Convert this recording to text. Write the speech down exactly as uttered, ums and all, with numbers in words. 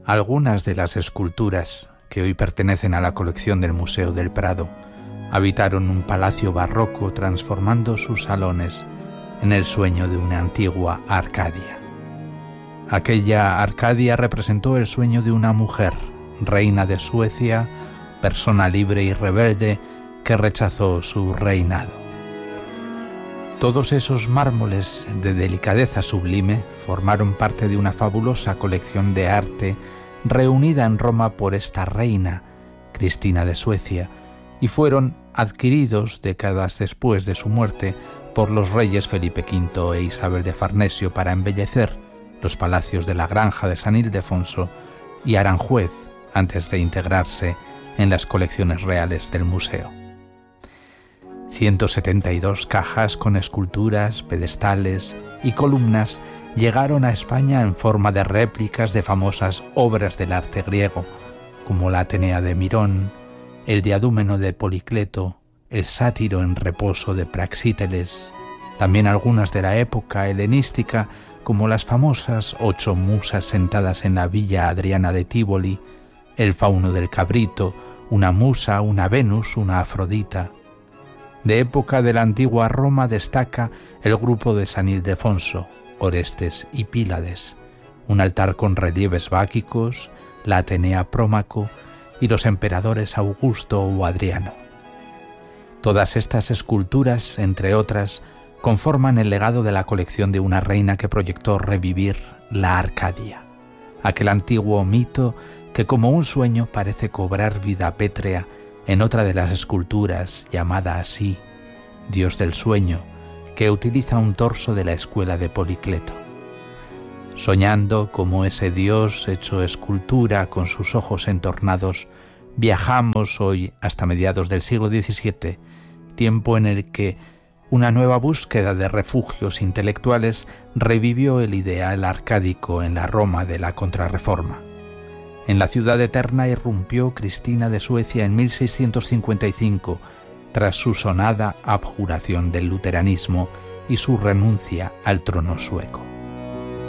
Algunas de las esculturas que hoy pertenecen a la colección del Museo del Prado habitaron un palacio barroco transformando sus salones en el sueño de una antigua Arcadia. Aquella Arcadia representó el sueño de una mujer, reina de Suecia, persona libre y rebelde que rechazó su reinado. Todos esos mármoles de delicadeza sublime formaron parte de una fabulosa colección de arte reunida en Roma por esta reina, Cristina de Suecia, y fueron adquiridos décadas después de su muerte por los reyes Felipe quinto e Isabel de Farnesio para embellecer los palacios de la Granja de San Ildefonso y Aranjuez antes de integrarse en las colecciones reales del museo. ciento setenta y dos cajas con esculturas, pedestales y columnas llegaron a España en forma de réplicas de famosas obras del arte griego, como la Atenea de Mirón, el Diadúmeno de Policleto, el Sátiro en reposo de Praxíteles, también algunas de la época helenística, como las famosas ocho musas sentadas en la Villa Adriana de Tívoli, el Fauno del Cabrito, una musa, una Venus, una Afrodita. De época de la antigua Roma destaca el grupo de San Ildefonso, Orestes y Pílades, un altar con relieves báquicos, la Atenea Prómaco y los emperadores Augusto o Adriano. Todas estas esculturas, entre otras, conforman el legado de la colección de una reina que proyectó revivir la Arcadia, aquel antiguo mito que como un sueño parece cobrar vida pétrea en otra de las esculturas, llamada así, Dios del Sueño, que utiliza un torso de la escuela de Policleto. Soñando como ese Dios hecho escultura con sus ojos entornados, viajamos hoy hasta mediados del siglo diecisiete, tiempo en el que una nueva búsqueda de refugios intelectuales revivió el ideal arcádico en la Roma de la Contrarreforma. En la ciudad eterna irrumpió Cristina de Suecia en mil seiscientos cincuenta y cinco, tras su sonada abjuración del luteranismo y su renuncia al trono sueco.